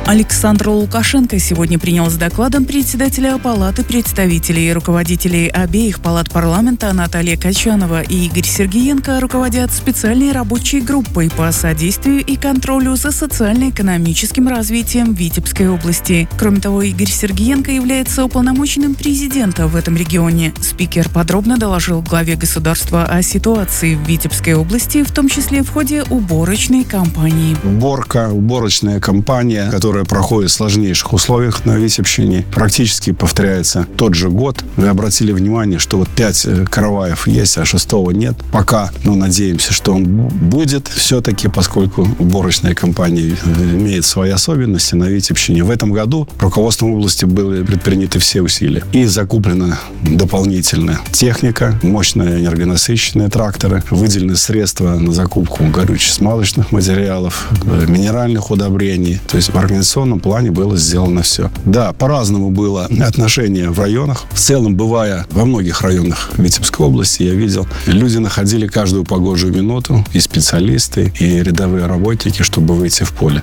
Александр Лукашенко сегодня принял с докладом председателя Палаты представителей и руководителей обеих палат парламента Наталья Качанова и Игорь Сергиенко руководят специальной рабочей группой по содействию и контролю за социально-экономическим развитием Витебской области. Кроме того, Игорь Сергиенко является уполномоченным президента в этом регионе. Спикер подробно доложил главе государства о ситуации в Витебской области, в том числе в ходе уборочной кампании. Уборочная кампания, которая проходит в сложнейших условиях на Витебщине, практически повторяется тот же год. Вы обратили внимание, что вот 5 караваев есть, а 6-го нет. Пока, надеемся, что он будет все-таки, поскольку уборочная кампания имеет свои особенности на Витебщине. В этом году руководством области были предприняты все усилия. И закуплена дополнительная техника, мощные энергонасыщенные тракторы, выделены средства на закупку горюче-смазочных материалов, минеральных удобрений. То есть в организационном плане было сделано все. Да, по-разному было отношение в районах. В целом, бывая во многих районах Витебской области, я видел, люди находили каждую погожую минуту, и специалисты, и рядовые работники, чтобы выйти в поле.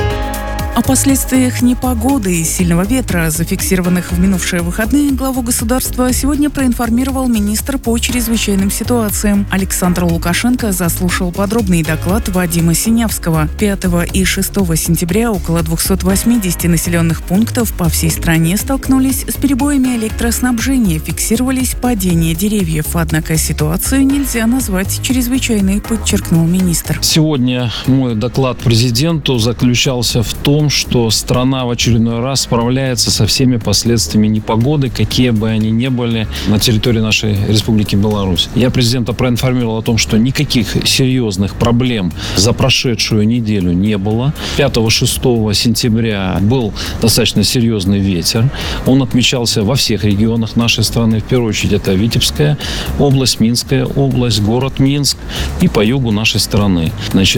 О последствиях непогоды и сильного ветра, зафиксированных в минувшие выходные, главу государства сегодня проинформировал министр по чрезвычайным ситуациям. Александр Лукашенко заслушал подробный доклад Вадима Синявского. 5 и 6 сентября около 280 населенных пунктов по всей стране столкнулись с перебоями электроснабжения, фиксировались падения деревьев. Однако ситуацию нельзя назвать чрезвычайной, подчеркнул министр. Сегодня мой доклад президенту заключался в том, что страна в очередной раз справляется со всеми последствиями непогоды, какие бы они ни были на территории нашей Республики Беларусь. Я президента проинформировал о том, что никаких серьезных проблем за прошедшую неделю не было. 5-6 сентября был достаточно серьезный ветер. Он отмечался во всех регионах нашей страны. В первую очередь это Витебская область, Минская область, город Минск и по югу нашей страны.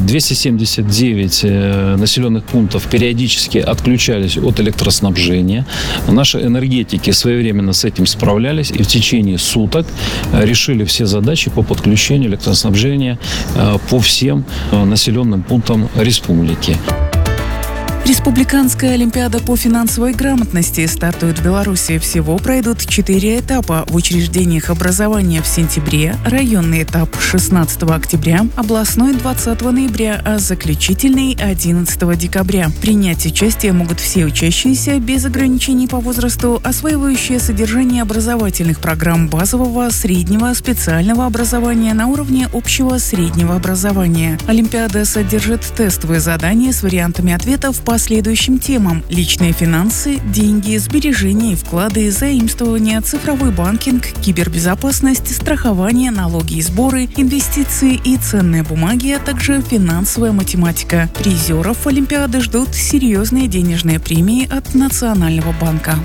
279 населенных пунктов периодически отключались от электроснабжения. Наши энергетики своевременно с этим справлялись и в течение суток решили все задачи по подключению электроснабжения по всем населенным пунктам республики. Республиканская олимпиада по финансовой грамотности стартует в Беларуси. Всего пройдут 4 этапа. В учреждениях образования в сентябре, районный этап 16 октября, областной 20 ноября, а заключительный 11 декабря. Принять участие могут все учащиеся без ограничений по возрасту, осваивающие содержание образовательных программ базового, среднего, специального образования на уровне общего среднего образования. Олимпиада содержит тестовые задания с вариантами ответов по следующим темам: личные финансы, деньги, сбережения и вклады, заимствования, цифровой банкинг, кибербезопасность, страхование, налоги и сборы, инвестиции и ценные бумаги, а также финансовая математика. Призеров Олимпиады ждут серьезные денежные премии от Национального банка.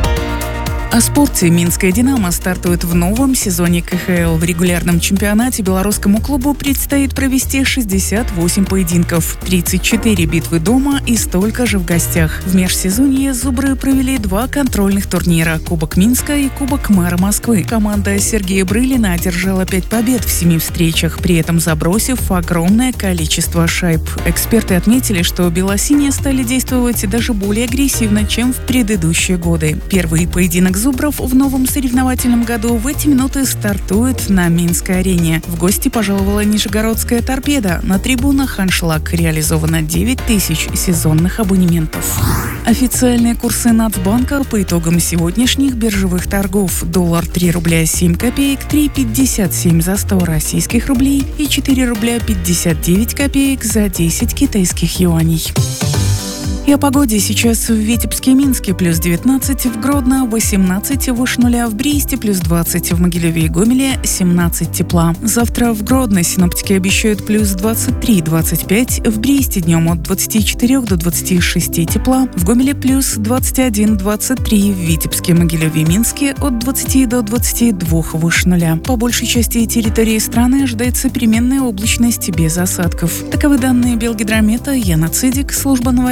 О спорте. Минская «Динамо» стартует в новом сезоне КХЛ. В регулярном чемпионате белорусскому клубу предстоит провести 68 поединков, 34 битвы дома и столько же в гостях. В межсезонье «Зубры» провели 2 контрольных турнира – Кубок Минска и Кубок мэра Москвы. Команда Сергея Брылина одержала 5 побед в 7 встречах, при этом забросив огромное количество шайб. Эксперты отметили, что белосиние стали действовать даже более агрессивно, чем в предыдущие годы. Первый поединок «Зубров» в новом соревновательном году в эти минуты стартует на Минской арене. В гости пожаловала Нижегородская «Торпеда». На трибунах аншлаг. Реализовано 9000 сезонных абонементов. Официальные курсы Нацбанка по итогам сегодняшних биржевых торгов. Доллар 3 рубля 7 копеек, 3,57 за 100 российских рублей и 4 рубля 59 копеек за 10 китайских юаней. И о погоде. Сейчас в Витебске и Минске плюс 19, в Гродно 18, выше нуля, в Бресте плюс 20, в Могилеве и Гомеле 17 тепла. Завтра в Гродно синоптики обещают плюс 23-25, в Бресте днем от 24 до 26 тепла, в Гомеле плюс 21-23, в Витебске, Могилеве и Минске от 20 до 22 выше нуля. По большей части территории страны ожидается переменная облачность без осадков. Таковы данные Белгидромета. Яна Цидик, служба новостей.